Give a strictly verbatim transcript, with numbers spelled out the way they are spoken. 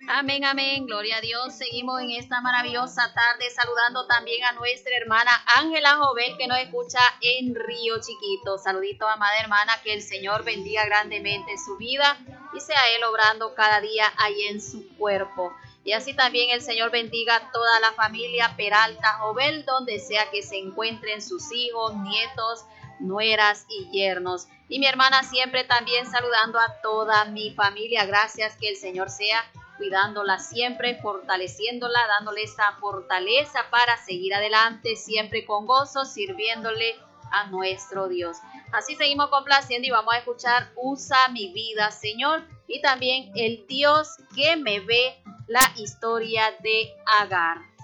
Amén, amén, gloria a Dios. Seguimos en esta maravillosa tarde saludando también a nuestra hermana Ángela Jovel que nos escucha en Río Chiquito. Saludito, amada hermana, que el Señor bendiga grandemente su vida y sea Él obrando cada día ahí en su cuerpo. Y así también el Señor bendiga a toda la familia Peralta Jovel, donde sea que se encuentren sus hijos, nietos, nueras y yernos. Y mi hermana siempre también saludando a toda mi familia. Gracias, que el Señor sea cuidándola siempre, fortaleciéndola, dándole esa fortaleza para seguir adelante, siempre con gozo, sirviéndole a nuestro Dios. Así seguimos complaciendo y vamos a escuchar Usa mi vida, Señor, y también El Dios que me ve, la historia de Agar.